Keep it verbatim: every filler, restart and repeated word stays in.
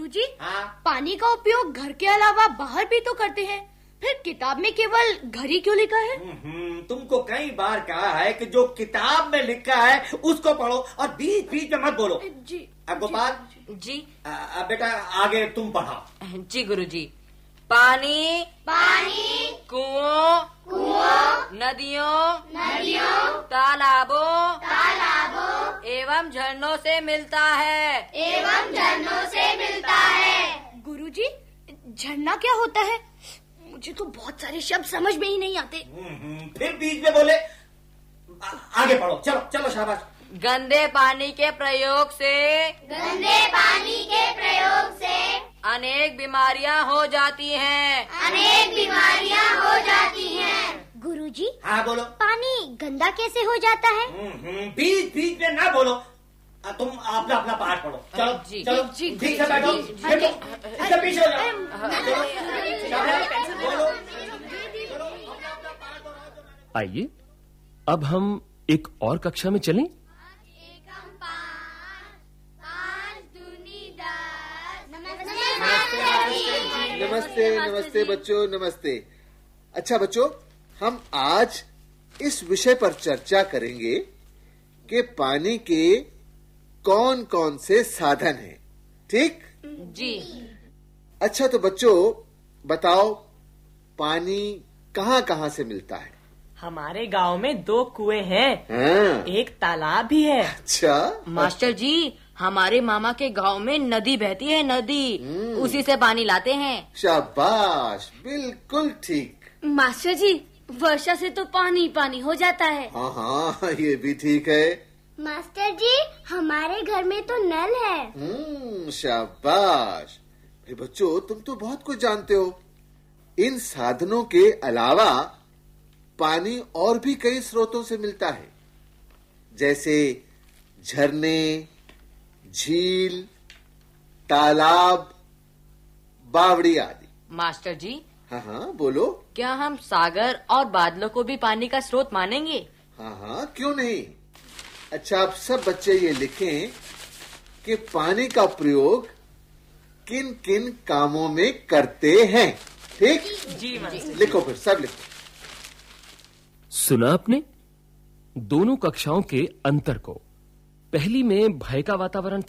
गुरुजी, हाँ? पानी का उपयोग घर के अलावा बाहर भी तो करते हैं, फिर किताब में केवल घर ही क्यों लिखा है? तुमको कई बार कहा है कि जो किताब में लिखा है उसको पढ़ो और बीच बीच में मत बोलो। जी गोपाल जी आ, आ, बेटा आगे तुम पढ़ाओ। जी गुरुजी। पानी पानी कुओं कुओं नदियों नदियों तालाबों तालाबों एवं झरनों से मिलता है। एवं झरनों से मिलता है। गुरुजी, झरना क्या होता है? मुझे तो बहुत सारे शब्द समझ में ही नहीं आते। फिर बीच में बोले। आ, आगे पढ़ो, चलो चलो शाबाश। गंदे पानी के प्रयोग से गंदे पानी के प्रयोग से अनेक बीमारियां हो जाती हैं। अनेक बीमारियां हो जाती हैं। गुरुजी, हाँ बोलो। पानी गंदा कैसे हो जाता है? बीच बीच में ना बोलो। आ, तुम अपना अपना पाठ पढ़ो। चलो जी, चलो जी, ठीक से बैठो। जी, जी, बैठो, इससे पीछे हो जाओ। चलो, बोलो। आइए अब हम एक और कक्षा में चलें। नमस्ते नमस्ते बच्चों, नमस्ते। अच्छा बच्चों, हम आज इस विषय पर चर्चा करेंगे कि पानी के कौन कौन से साधन हैं। ठीक? जी। अच्छा तो बच्चों बताओ, पानी कहाँ कहाँ से मिलता है? हमारे गांव में दो कुएं हैं। हाँ। एक तालाब भी है। अच्छा मास्टर जी, हमारे मामा के गांव में नदी बहती है, नदी उसी से पानी लाते हैं। शाबाश, बिल्कुल ठीक। मास्टर जी, वर्षा से तो पानी पानी हो जाता है। हाँ हाँ, ये भी ठीक है। मास्टर जी, हमारे घर में तो नल है। हम्म, शाबाश। अरे बच्चों, तुम तो बहुत कुछ जानते हो। इन साधनों के अलावा पानी और भी कई स्रोतों से मिलता है, जैसे झरने, झील, तालाब, बावड़ी आदि। मास्टर जी, हाँ हाँ बोलो। क्या हम सागर और बादलों को भी पानी का स्रोत मानेंगे? हाँ हाँ, क्यों नहीं। अच्छा, आप सब बच्चे ये लिखें कि पानी का प्रयोग किन किन कामों में करते हैं। ठीक? जी मास्टर। लिखो फिर, सब लिखो। सुना आपने दोनों कक्षाओं के अंतर को। पहली में भय का वातावरण